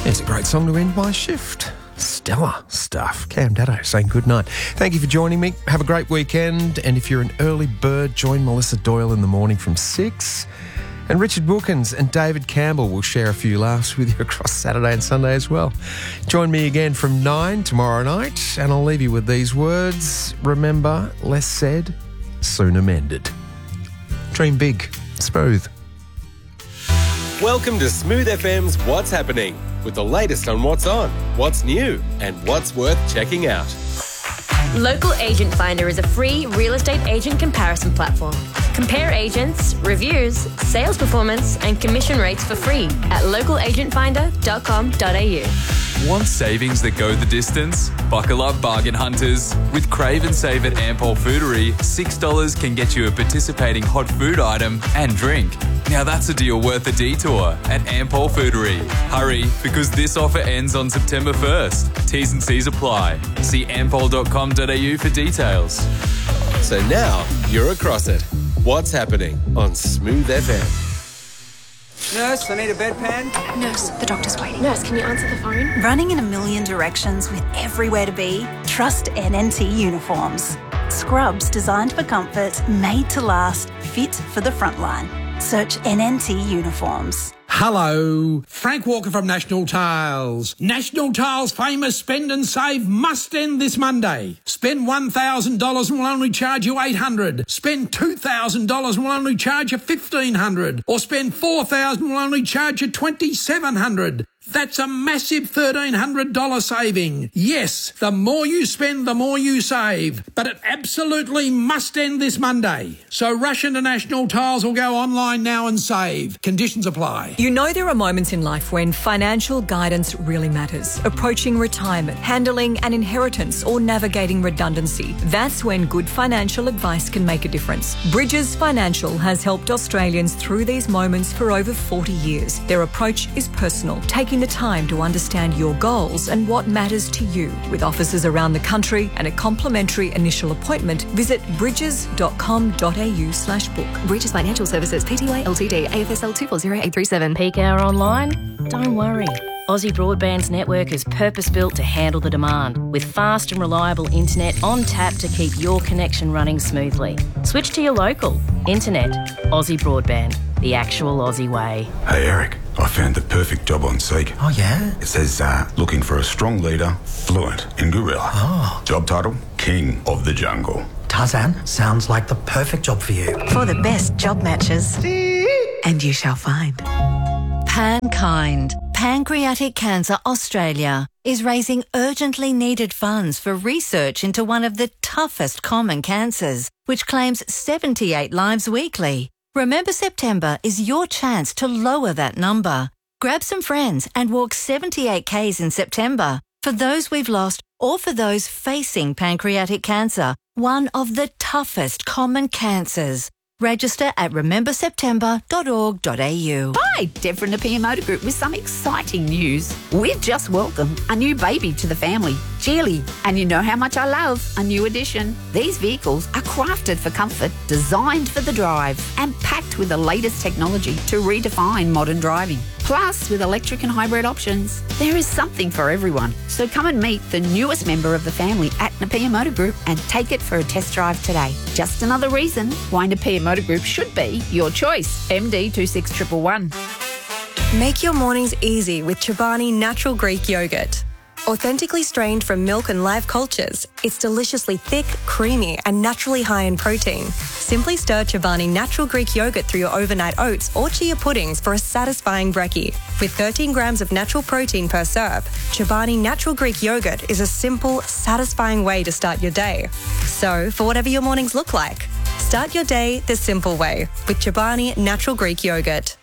It's a great song to end my shift. Stellar stuff. Cam Daddo saying good night. Thank you for joining me. Have a great weekend. And if you're an early bird, join Melissa Doyle in the morning from 6. And Richard Wilkins and David Campbell will share a few laughs with you across Saturday and Sunday as well. Join me again from 9 tomorrow night. And I'll leave you with these words. Remember, less said, sooner mended. Dream big. Smooth. Welcome to Smooth FM's What's Happening, with the latest on what's on, what's new, and what's worth checking out. Local Agent Finder is a free real estate agent comparison platform. Compare agents, reviews, sales performance, and commission rates for free at localagentfinder.com.au. Want savings that go the distance? Buckle up, bargain hunters. With Crave and Save at Ampol Foodery, $6 can get you a participating hot food item and drink. Now that's a deal worth a detour at Ampol Foodery. Hurry, because this offer ends on September 1st. T's and C's apply. See ampol.com.au for details. So now you're across it. What's happening on Smooth FM? Nurse, I need a bedpan. Nurse, the doctor's waiting. Nurse, can you answer the phone? Running in a million directions with everywhere to be? Trust NNT Uniforms. Scrubs designed for comfort, made to last, fit for the front line. Search NNT Uniforms. Hello, Frank Walker from National Tiles. National Tiles' famous Spend and Save must end this Monday. Spend $1,000 and we'll only charge you $800. Spend $2,000 and we'll only charge you $1,500. Or spend $4,000 and we'll only charge you $2,700. That's a massive $1,300 saving. Yes, the more you spend, the more you save. But it absolutely must end this Monday. So rush into National Tiles or go online now and save. Conditions apply. You know there are moments in life when financial guidance really matters. Approaching retirement, handling an inheritance or navigating redundancy. That's when good financial advice can make a difference. Bridges Financial has helped Australians through these moments for over 40 years. Their approach is personal, taking the time to understand your goals and what matters to you. With offices around the country and a complimentary initial appointment, visit bridges.com.au/book. Bridges Financial Services, Pty Ltd, AFSL 240837. Peak hour online? Don't worry. Aussie Broadband's network is purpose-built to handle the demand, with fast and reliable internet on tap to keep your connection running smoothly. Switch to your local. Internet. Aussie Broadband. The actual Aussie way. Hey Eric, I found the perfect job on Seek. Oh yeah? It says looking for a strong leader, fluent in gorilla. Oh. Job title, King of the Jungle. Tarzan, sounds like the perfect job for you. For the best job matches. And you shall find. PanKind, Pancreatic Cancer Australia, is raising urgently needed funds for research into one of the toughest common cancers, which claims 78 lives weekly. Remember September is your chance to lower that number. Grab some friends and walk 78 Ks in September for those we've lost or for those facing pancreatic cancer, one of the toughest common cancers. Register at rememberseptember.org.au. Hi, Deb from the Napier Motor Group with some exciting news. We've just welcomed a new baby to the family, Geely. And you know how much I love a new addition. These vehicles are crafted for comfort, designed for the drive, and packed with the latest technology to redefine modern driving. Plus, with electric and hybrid options, there is something for everyone. So come and meet the newest member of the family at Napier Motor Group and take it for a test drive today. Just another reason why Napier Motor Group should be your choice. MD 26111. Make your mornings easy with Chobani Natural Greek Yogurt. Authentically strained from milk and live cultures, it's deliciously thick, creamy, and naturally high in protein. Simply stir Chobani Natural Greek Yogurt through your overnight oats or chia puddings for a satisfying brekkie. With 13 grams of natural protein per serve, Chobani Natural Greek Yogurt is a simple, satisfying way to start your day. So, for whatever your mornings look like, start your day the simple way with Chobani Natural Greek Yogurt.